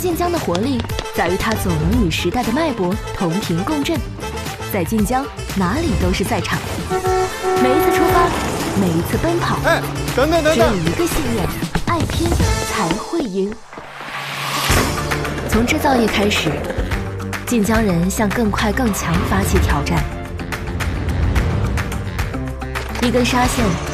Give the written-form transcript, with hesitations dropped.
晋江的活力在于它总能与时代的脉搏同频共振。在晋江，哪里都是赛场。每一次出发，每一次奔跑， 哎，等等等等， 只有一个信念：爱拼才会赢。从制造业开始，晋江人向更快更强发起挑战。一根纱线